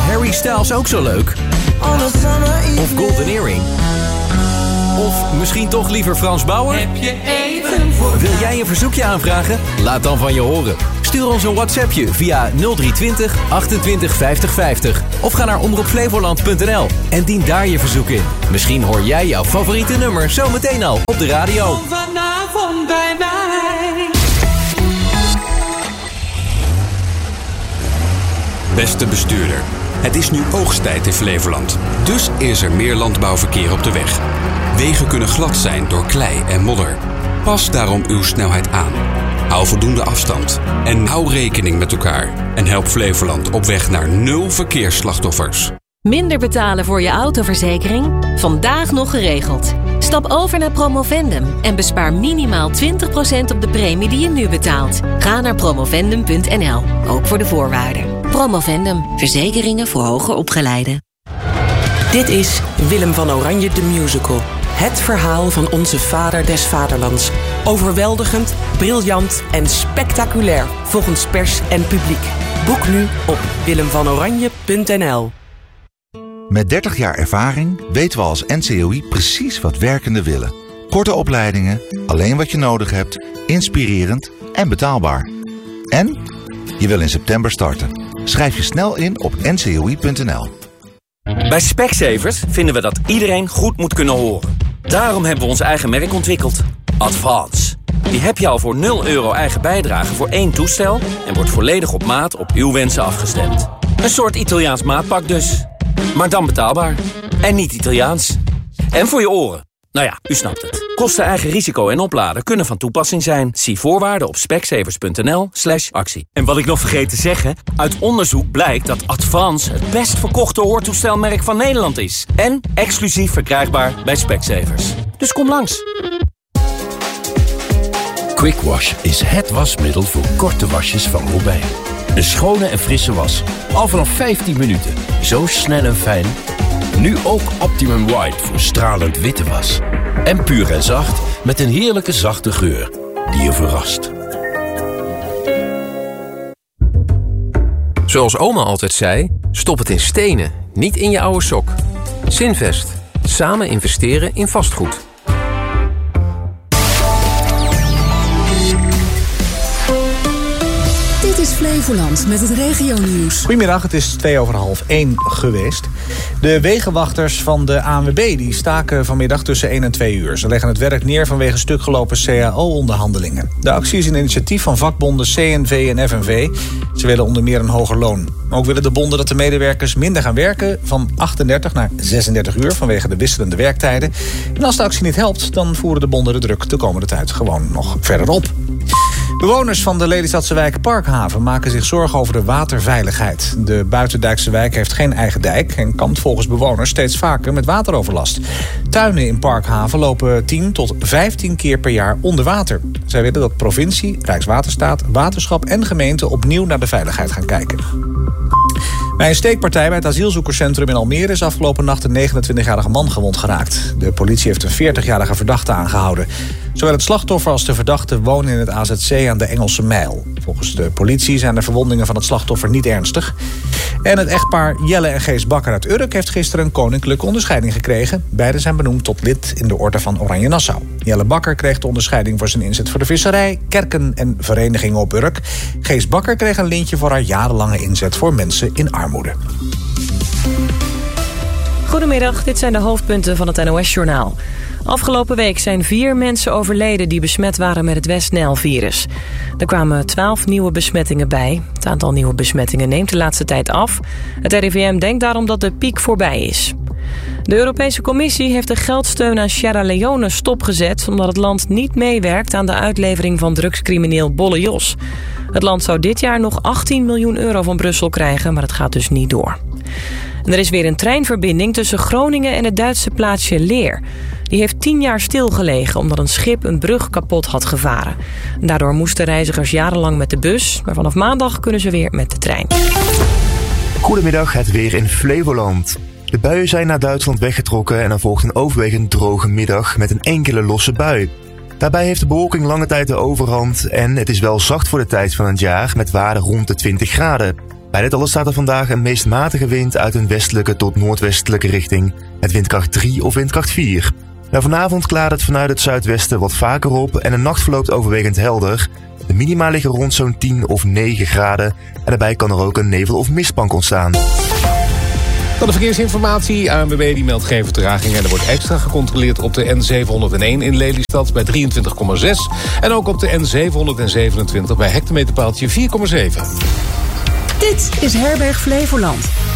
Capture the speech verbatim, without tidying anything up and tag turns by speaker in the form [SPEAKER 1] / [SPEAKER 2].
[SPEAKER 1] Harry Styles ook zo leuk? Of Golden Earring? Of misschien toch liever Frans Bauer?
[SPEAKER 2] Heb je even voor...
[SPEAKER 1] Wil jij een verzoekje aanvragen? Laat dan van je horen. Stuur ons een WhatsAppje via nul drie twintig achtentwintig vijftig vijftig. Of ga naar omroep flevoland punt n l en dien daar je verzoek in. Misschien hoor jij jouw favoriete nummer zometeen al op de radio.
[SPEAKER 2] Kom vanavond bij mij.
[SPEAKER 3] Beste bestuurder, het is nu oogsttijd in Flevoland. Dus is er meer landbouwverkeer op de weg. Wegen kunnen glad zijn door klei en modder. Pas daarom uw snelheid aan. Hou voldoende afstand. En hou rekening met elkaar. En help Flevoland op weg naar nul verkeersslachtoffers.
[SPEAKER 4] Minder betalen voor je autoverzekering? Vandaag nog geregeld. Stap over naar Promovendum en bespaar minimaal twintig procent op de premie die je nu betaalt. Ga naar promovendum punt n l, ook voor de voorwaarden. Promovendum, verzekeringen voor hoger opgeleiden.
[SPEAKER 5] Dit is Willem van Oranje de Musical. Het verhaal van onze vader des vaderlands. Overweldigend, briljant en spectaculair volgens pers en publiek. Boek nu op willem van oranje punt n l.
[SPEAKER 6] Met dertig jaar ervaring weten we als N C O I precies wat werkenden willen. Korte opleidingen, alleen wat je nodig hebt, inspirerend en betaalbaar. En je wil in september starten. Schrijf je snel in op n c o i punt n l.
[SPEAKER 7] Bij Specsavers vinden we dat iedereen goed moet kunnen horen. Daarom hebben we ons eigen merk ontwikkeld. Advance. Die heb je al voor nul euro eigen bijdrage voor één toestel en wordt volledig op maat op uw wensen afgestemd. Een soort Italiaans maatpak dus. Maar dan betaalbaar. En niet Italiaans. En voor je oren. Nou ja, u snapt het. Kosten, eigen risico en opladen kunnen van toepassing zijn. Zie voorwaarden op specsavers punt n l slash actie. En wat ik nog vergeet te zeggen, uit onderzoek blijkt dat Advance het best verkochte hoortoestelmerk van Nederland is. En exclusief verkrijgbaar bij Specsavers. Dus kom langs.
[SPEAKER 8] Quick Wash is het wasmiddel voor korte wasjes van Robijn. Een schone en frisse was. Al vanaf vijftien minuten. Zo snel en fijn. Nu ook Optimum White voor stralend witte was. En puur en zacht met een heerlijke zachte geur die je verrast.
[SPEAKER 9] Zoals oma altijd zei, stop het in stenen, niet in je oude sok. Zinvest. Samen investeren in vastgoed.
[SPEAKER 10] Dit is Flevoland met het regionieuws.
[SPEAKER 11] Goedemiddag, het is twee over half één geweest. De wegenwachters van de A N W B die staken vanmiddag tussen één en twee uur. Ze leggen het werk neer vanwege stukgelopen C A O-onderhandelingen. De actie is een initiatief van vakbonden C N V en F N V. Ze willen onder meer een hoger loon. Ook willen de bonden dat de medewerkers minder gaan werken, van achtendertig naar zesendertig uur vanwege de wisselende werktijden. En als de actie niet helpt, dan voeren de bonden de druk de komende tijd gewoon nog verder op. Bewoners van de Lelystadse wijk Parkhaven maken zich zorgen over de waterveiligheid. De buitendijkse wijk heeft geen eigen dijk en kampt volgens bewoners steeds vaker met wateroverlast. Tuinen in Parkhaven lopen tien tot vijftien keer per jaar onder water. Zij willen dat provincie, Rijkswaterstaat, waterschap en gemeente opnieuw naar de veiligheid gaan kijken. Bij een steekpartij bij het asielzoekerscentrum in Almere is afgelopen nacht een negenentwintigjarige man gewond geraakt. De politie heeft een veertigjarige verdachte aangehouden. Zowel het slachtoffer als de verdachte wonen in het A Z C aan de Engelse Mijl. Volgens de politie zijn de verwondingen van het slachtoffer niet ernstig. En het echtpaar Jelle en Gees Bakker uit Urk heeft gisteren een koninklijke onderscheiding gekregen. Beiden zijn benoemd tot lid in de Orde van Oranje Nassau. Jelle Bakker kreeg de onderscheiding voor zijn inzet voor de visserij, kerken en verenigingen op Urk. Gees Bakker kreeg een lintje voor haar jarenlange inzet voor mensen in armoede.
[SPEAKER 12] Goedemiddag, dit zijn de hoofdpunten van het N O S-journaal. Afgelopen week zijn vier mensen overleden die besmet waren met het West-Nijl-virus. Er kwamen twaalf nieuwe besmettingen bij. Het aantal nieuwe besmettingen neemt de laatste tijd af. Het R I V M denkt daarom dat de piek voorbij is. De Europese Commissie heeft de geldsteun aan Sierra Leone stopgezet omdat het land niet meewerkt aan de uitlevering van drugscrimineel Bolle Jos. Het land zou dit jaar nog achttien miljoen euro van Brussel krijgen, maar het gaat dus niet door. En er is weer een treinverbinding tussen Groningen en het Duitse plaatsje Leer. Die heeft tien jaar stilgelegen omdat een schip een brug kapot had gevaren. Daardoor moesten reizigers jarenlang met de bus, maar vanaf maandag kunnen ze weer met de trein.
[SPEAKER 13] Goedemiddag, het weer in Flevoland. De buien zijn naar Duitsland weggetrokken en er volgt een overwegend droge middag met een enkele losse bui. Daarbij heeft de bewolking lange tijd de overhand en het is wel zacht voor de tijd van het jaar met waarden rond de twintig graden. Bij dit alles staat er vandaag een meest matige wind uit een westelijke tot noordwestelijke richting. Met windkracht drie of windkracht vier. Nou, vanavond klaart het vanuit het zuidwesten wat vaker op en de nacht verloopt overwegend helder. De minima liggen rond zo'n tien of negen graden en daarbij kan er ook een nevel- of mistbank ontstaan.
[SPEAKER 14] Dan de verkeersinformatie. A N W B die meldt geen vertraging en er wordt extra gecontroleerd op de N zevenhonderdéén in Lelystad bij drieëntwintig komma zes. En ook op de N zevenhonderdzevenentwintig bij hectometerpaaltje vier komma zeven.
[SPEAKER 10] Dit is Herberg Flevoland.